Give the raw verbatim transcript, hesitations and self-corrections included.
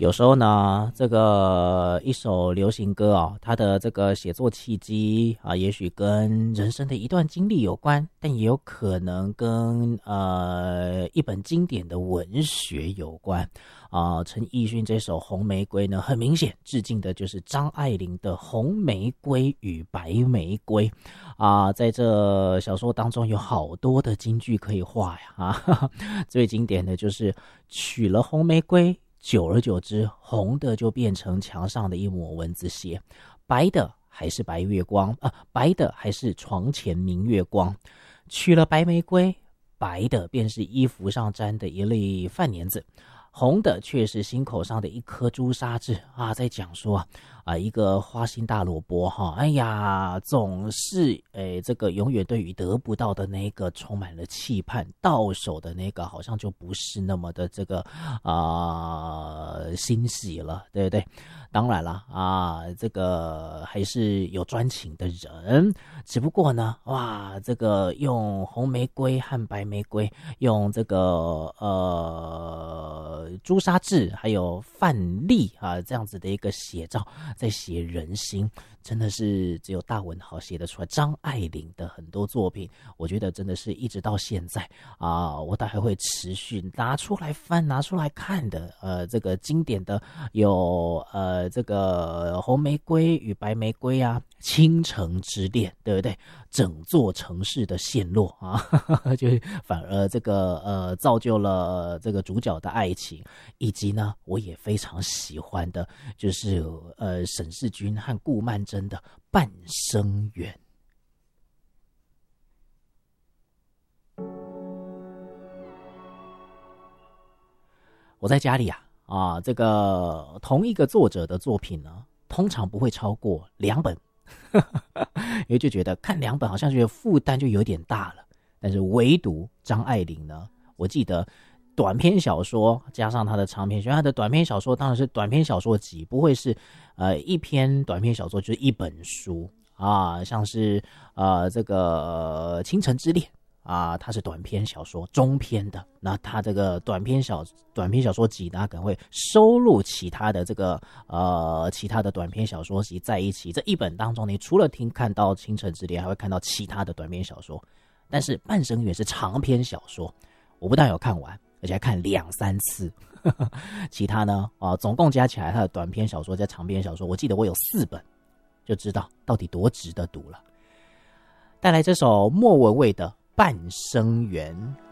有时候呢，这个一首流行歌哦，它的这个写作契机啊，也许跟人生的一段经历有关，但也有可能跟呃一本经典的文学有关啊。陈奕迅这首《红玫瑰》呢，很明显致敬的就是张爱玲的《红玫瑰与白玫瑰》啊。在这小说当中有好多的金句可以画呀啊，哈哈，最经典的就是取了红玫瑰。久而久之，红的就变成墙上的一抹蚊子血，白的还是白月光啊，白的还是床前明月光。取了白玫瑰，白的便是衣服上沾的一粒饭粘子，红的却是心口上的一颗朱砂痣啊。在讲说啊，啊一个花心大萝卜哈，哎呀，总是诶这个永远对于得不到的那个充满了期盼，到手的那个好像就不是那么的这个啊、呃、欣喜了，对不对？当然了啊，这个还是有专情的人，只不过呢，哇，这个用红玫瑰和白玫瑰，用这个呃朱砂痣还有范例啊这样子的一个写照，在写人心，真的是只有大文豪写得出来。张爱玲的很多作品，我觉得真的是一直到现在啊，我大概会持续拿出来翻、拿出来看的。呃，这个经典的有呃这个红玫瑰与白玫瑰啊，倾城之恋，对不对？整座城市的陷落啊，就反而这个呃造就了这个主角的爱情，以及呢，我也非常喜欢的，就是呃沈世钧和顾曼桢的《半生缘》。我在家里啊啊，这个同一个作者的作品呢，通常不会超过两本。因为就觉得看两本好像觉得负担就有点大了，但是唯独张爱玲呢，我记得短篇小说加上她的长篇小说，她的短篇小说当然是短篇小说集，不会是呃一篇短篇小说就是一本书啊，像是呃这个《倾城之恋》啊，它是短篇小说中篇的，那它这个短篇小短篇小说集呢，可能会收录其他的这个呃其他的短篇小说集在一起。这一本当中，你除了听看到《倾城之恋》，还会看到其他的短篇小说。但是《半生缘》是长篇小说，我不但有看完，而且还看两三次。其他呢啊，总共加起来，它的短篇小说加长篇小说，我记得我有四本，就知道到底多值得读了。带来这首莫文蔚的《半生缘》。